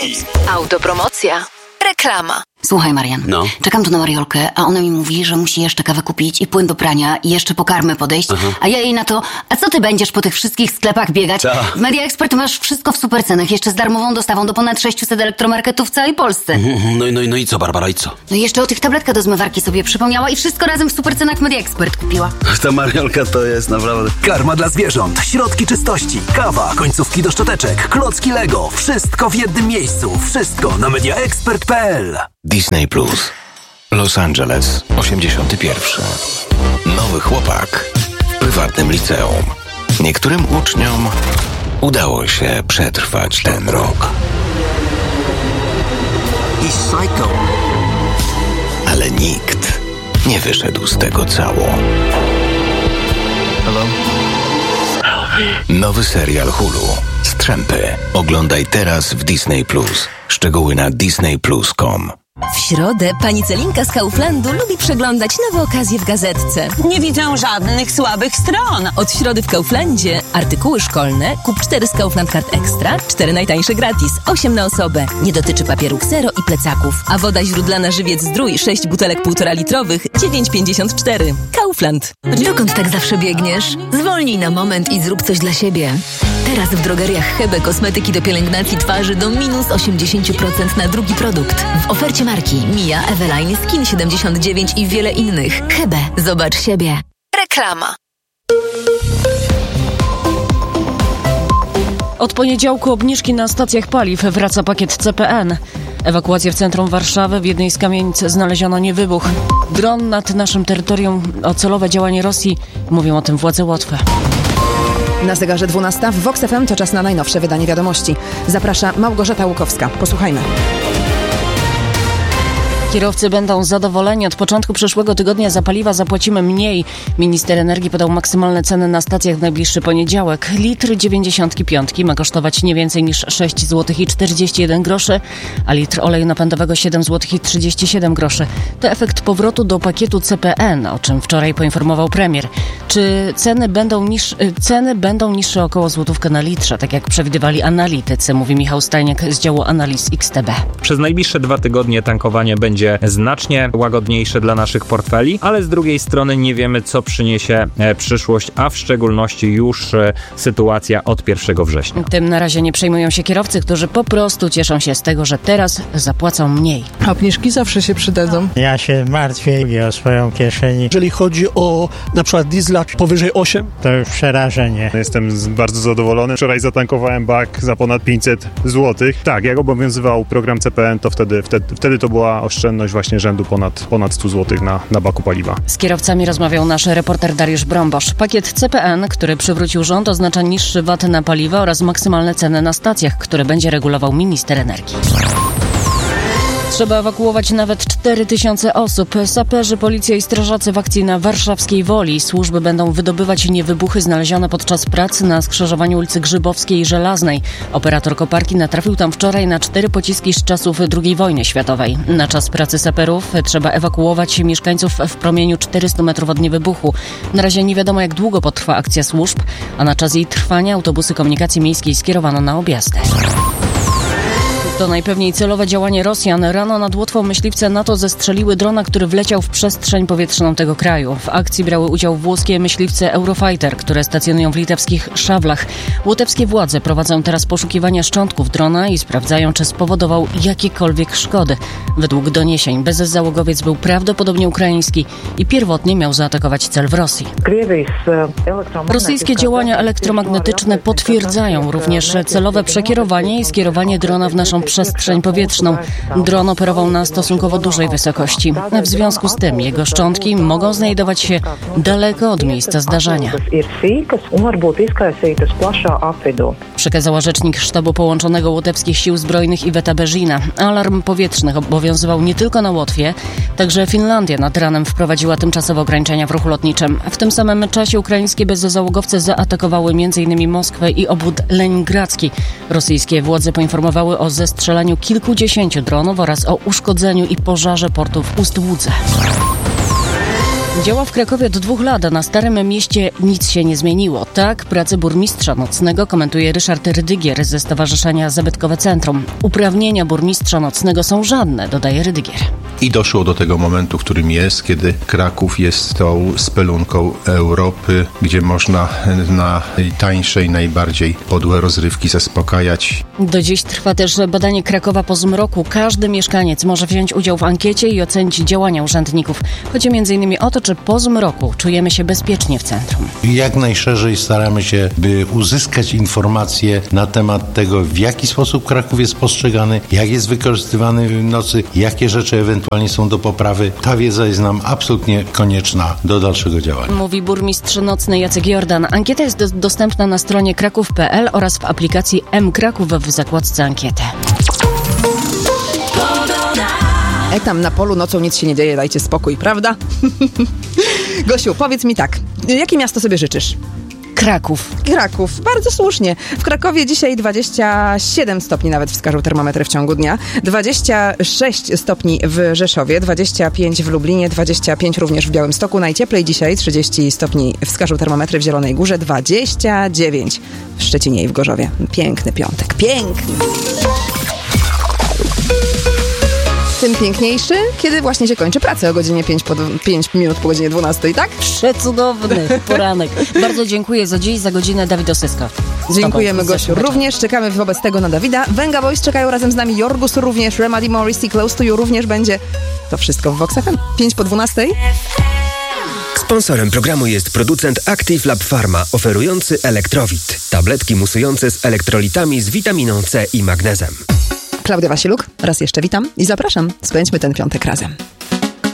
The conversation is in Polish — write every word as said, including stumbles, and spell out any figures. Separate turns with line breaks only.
Autopromocja. Reklama.
Słuchaj, Marian,
no.
czekam tu na Mariolkę, a ona mi mówi, że musi jeszcze kawę kupić i płyn do prania i jeszcze po karmę podejść, Aha. a ja jej na to, a co ty będziesz po tych wszystkich sklepach biegać?
Ta.
W Media Expert masz wszystko w super cenach, jeszcze z darmową dostawą do ponad sześciuset elektromarketów w całej Polsce.
No i no, no i co, Barbara, i co?
No i jeszcze o tych tabletkach do zmywarki sobie przypomniała i wszystko razem w super cenach w Media Expert kupiła.
Ta Mariolka to jest naprawdę...
Karma dla zwierząt, środki czystości, kawa, końcówki do szczoteczek, klocki Lego, wszystko w jednym miejscu, wszystko na media expert kropka p l.
Disney Plus. Los Angeles, osiemdziesiąty pierwszy. Nowy chłopak w prywatnym liceum. Niektórym uczniom udało się przetrwać ten rok.
I Psycho.
Ale nikt nie wyszedł z tego cało.
Hello?
Nowy serial Hulu. Strzępy. Oglądaj teraz w Disney Plus. Szczegóły na disney plus kropka com.
W środę pani Celinka z Kauflandu lubi przeglądać nowe okazje w gazetce.
Nie widzę żadnych słabych stron.
Od środy w Kauflandzie artykuły szkolne, kup cztery z Kaufland Card Extra, cztery najtańsze gratis, osiem na osobę. Nie dotyczy papieru ksero i plecaków. A woda źródlana Żywiec Zdrój, sześć butelek półtora litrowych, dziewięć pięćdziesiąt cztery. Kaufland.
Dokąd tak zawsze biegniesz? Zwolnij na moment i zrób coś dla siebie. Teraz w drogeriach Hebe kosmetyki do pielęgnacji twarzy do minus osiemdziesiąt procent na drugi produkt. W ofercie marki Mia, Eveline, Skin siedemdziesiąt dziewięć i wiele innych. Hebe, zobacz siebie.
Reklama.
Od poniedziałku obniżki na stacjach paliw. Wraca pakiet C P N. Ewakuację w centrum Warszawy. W jednej z kamienic znaleziono niewybuch. Dron nad naszym terytorium. O celowe działanie Rosji. Mówią o tym władze Łotwy.
Na zegarze dwunasta w Vox F M to czas na najnowsze wydanie wiadomości. Zaprasza Małgorzata Łukowska. Posłuchajmy.
Kierowcy będą zadowoleni. Od początku przyszłego tygodnia za paliwa zapłacimy mniej. Minister energii podał maksymalne ceny na stacjach w najbliższy poniedziałek. Litr dziewięćdziesiąt pięć ma kosztować nie więcej niż sześć złotych i czterdzieści jeden groszy, a litr oleju napędowego siedem złotych i trzydzieści siedem groszy. To efekt powrotu do pakietu C P N, o czym wczoraj poinformował premier. Czy ceny będą, niż, ceny będą niższe około złotówkę na litrze, tak jak przewidywali analitycy, mówi Michał Stajniak z działu analiz X T B.
Przez najbliższe dwa tygodnie tankowanie będzie znacznie łagodniejsze dla naszych portfeli, ale z drugiej strony nie wiemy, co przyniesie przyszłość, a w szczególności już sytuacja od pierwszego września.
Tym na razie nie przejmują się kierowcy, którzy po prostu cieszą się z tego, że teraz zapłacą mniej.
Obniżki zawsze się przydadzą.
Ja się martwię o swoją kieszeni.
Jeżeli chodzi o na przykład diesla powyżej osiem,
to już przerażenie.
Jestem bardzo zadowolony. Wczoraj zatankowałem bak za ponad pięćset złotych. Tak, jak obowiązywał program C P N, to wtedy, wtedy, wtedy to była oszczędność właśnie rzędu ponad, ponad sto złotych na, na baku paliwa.
Z kierowcami rozmawiał nasz reporter Dariusz Brąbosz. Pakiet C P N, który przywrócił rząd, oznacza niższy V A T na paliwa oraz maksymalne ceny na stacjach, które będzie regulował minister energii. Trzeba ewakuować nawet cztery tysiące osób. Saperzy, policja i strażacy w akcji na Warszawskiej Woli. Służby będą wydobywać niewybuchy znalezione podczas pracy na skrzyżowaniu ulicy Grzybowskiej i Żelaznej. Operator koparki natrafił tam wczoraj na cztery pociski z czasów drugiej wojny światowej. Na czas pracy saperów trzeba ewakuować mieszkańców w promieniu czterystu metrów od niewybuchu. Na razie nie wiadomo, jak długo potrwa akcja służb, a na czas jej trwania autobusy komunikacji miejskiej skierowano na objazdy. To najpewniej celowe działanie Rosjan. Rano nad Łotwą myśliwce NATO zestrzeliły drona, który wleciał w przestrzeń powietrzną tego kraju. W akcji brały udział włoskie myśliwce Eurofighter, które stacjonują w litewskich Szawlach. Łotewskie władze prowadzą teraz poszukiwania szczątków drona i sprawdzają, czy spowodował jakiekolwiek szkody. Według doniesień bezzałogowiec był prawdopodobnie ukraiński i pierwotnie miał zaatakować cel w Rosji. Rosyjskie działania elektromagnetyczne potwierdzają również celowe przekierowanie i skierowanie drona w naszą przestrzeń powietrzną. Dron operował na stosunkowo dużej wysokości. W związku z tym jego szczątki mogą znajdować się daleko od miejsca zdarzenia. Przekazała rzecznik Sztabu Połączonego Łotewskich Sił Zbrojnych Iweta Berzina. Alarm powietrzny obowiązywał nie tylko na Łotwie, także Finlandia nad ranem wprowadziła tymczasowe ograniczenia w ruchu lotniczym. W tym samym czasie ukraińskie bezzałogowce zaatakowały m in Moskwę i obwód leningradzki. Rosyjskie władze poinformowały o zestrzelaniu kilkudziesięciu dronów oraz o uszkodzeniu i pożarze portu w Ust-Łudze. Działa w Krakowie od dwóch lat, a na Starym Mieście nic się nie zmieniło. Tak pracę burmistrza nocnego komentuje Ryszard Rydygier ze Stowarzyszenia Zabytkowe Centrum. Uprawnienia burmistrza nocnego są żadne, dodaje Rydygier.
I doszło do tego momentu, w którym jest, kiedy Kraków jest tą spelunką Europy, gdzie można na najtańsze i najbardziej podłe rozrywki zaspokajać.
Do dziś trwa też badanie Krakowa po zmroku. Każdy mieszkaniec może wziąć udział w ankiecie i ocenić działania urzędników. Chodzi między innymi o to, czy po zmroku czujemy się bezpiecznie w centrum.
Jak najszerzej staramy się, by uzyskać informacje na temat tego, w jaki sposób Kraków jest postrzegany, jak jest wykorzystywany w nocy, jakie rzeczy ewentualnie są do poprawy. Ta wiedza jest nam absolutnie konieczna do dalszego działania.
Mówi burmistrz nocny Jacek Jordan. Ankieta jest do- dostępna na stronie kraków kropka p l oraz w aplikacji M Kraków w zakładce ankiety.
E, tam na polu nocą nic się nie dzieje, dajcie spokój, prawda? Gosiu, powiedz mi tak, jakie miasto sobie życzysz?
Kraków.
Kraków, bardzo słusznie. W Krakowie dzisiaj dwadzieścia siedem stopni nawet wskażą termometry w ciągu dnia, dwadzieścia sześć stopni w Rzeszowie, dwadzieścia pięć w Lublinie, dwadzieścia pięć również w Białymstoku. Najcieplej dzisiaj trzydzieści stopni wskażą termometry w Zielonej Górze, dwadzieścia dziewięć w Szczecinie i w Gorzowie. Piękny piątek, piękny. Tym piękniejszy, kiedy właśnie się kończy pracę o godzinie pięć, po, pięć minut po godzinie dwunastej, tak?
Przecudowny poranek. Bardzo dziękuję za dziś, za godzinę. Dawid Osyska.
Dziękujemy, Gosiu. Również czekamy wobec tego na Dawida. Venga Boys czekają razem z nami, Jorgus również, Remedy Morrissey, Close to You również będzie. To wszystko w Vox F M. pięć po dwunastej.
Sponsorem programu jest producent Active Lab Pharma, oferujący Elektrowit. Tabletki musujące z elektrolitami z witaminą C i magnezem.
Klaudia Wasiluk, raz jeszcze witam i zapraszam. Spędźmy ten piątek razem.